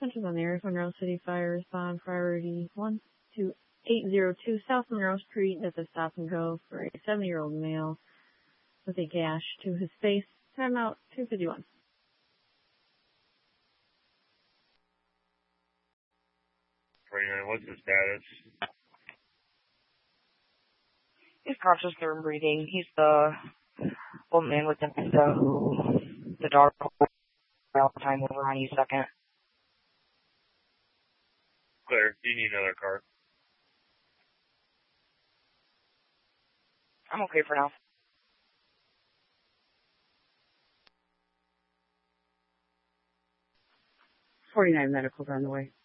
Central on the area for Monroe City Fire Respond Priority 12802 South Monroe Street. That's a stop and go for a 70-year-old male with a gash to his face. Timeout 251. What's the status? He's conscious during breathing. He's the old man with dementia who the dog all the time over on E2nd. Clear. Do you need another car? I'm okay for now. 49 medicals on the way.